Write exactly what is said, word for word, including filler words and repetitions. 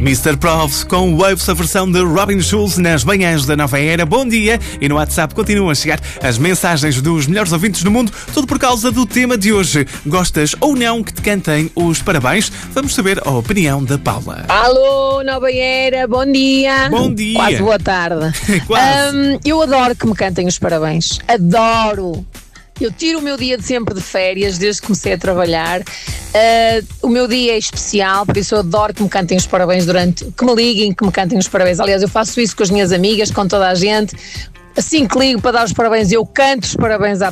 mister Prof com Waves, a versão de Robin Schulz nas manhãs da Nova Era. Bom dia! E no WhatsApp continuam a chegar as mensagens dos melhores ouvintes do mundo, tudo por causa do tema de hoje. Gostas ou não que te cantem os parabéns? Vamos saber a opinião da Paula. Alô, Nova Era, bom dia. Bom dia. Quase boa tarde. Quase. Um, eu adoro que me cantem os parabéns. Adoro. Eu tiro o meu dia de sempre de férias, desde que comecei a trabalhar. Uh, o meu dia é especial, por isso eu adoro que me cantem os parabéns durante... Que me liguem, que me cantem os parabéns. Aliás, eu faço isso com as minhas amigas, com toda a gente. Assim que ligo para dar os parabéns, eu canto os parabéns à